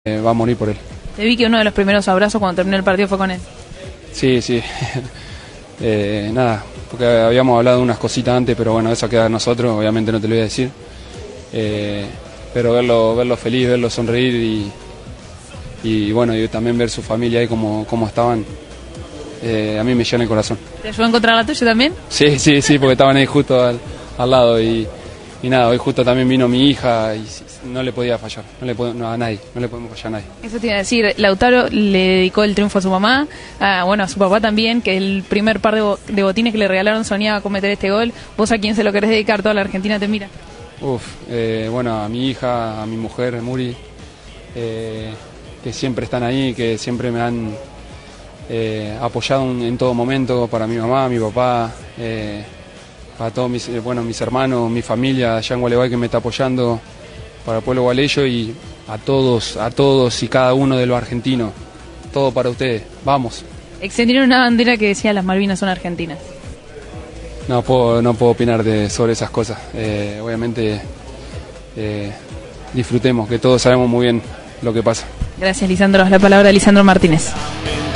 Va a morir por él. Te vi que uno de los primeros abrazos cuando terminó el partido fue con él. Sí, sí. Nada, porque habíamos hablado de unas cositas antes, pero bueno, eso queda a nosotros, obviamente no te lo voy a decir. Pero verlo feliz, verlo sonreír y bueno, y también ver su familia ahí como estaban, a mí me llena el corazón. ¿Te ayudó a encontrar la tuya también? Sí, porque estaban ahí justo al lado y nada, hoy justo también vino mi hija y no le podía fallar, a nadie, no le podemos fallar a nadie. Eso te iba a decir, Lautaro le dedicó el triunfo a su mamá, a su papá también, que el primer par de botines que le regalaron soñaba con meter este gol. ¿Vos a quién se lo querés dedicar? Toda la Argentina te mira. Bueno, a mi hija, a mi mujer, Muri, que siempre están ahí, que siempre me han apoyado en todo momento, para mi mamá, mi papá, para todos mis hermanos, mi familia allá en Gualeguay que me está apoyando, para el pueblo gualeyo y a todos y cada uno de los argentinos, todo para ustedes, vamos. Extendieron una bandera que decía las Malvinas son argentinas. No puedo opinar sobre esas cosas, obviamente disfrutemos, que todos sabemos muy bien lo que pasa. Gracias, Lisandro. La palabra de Lisandro Martínez.